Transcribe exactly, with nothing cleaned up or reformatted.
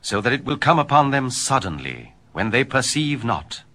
so that it will come upon them suddenly, when they perceive not.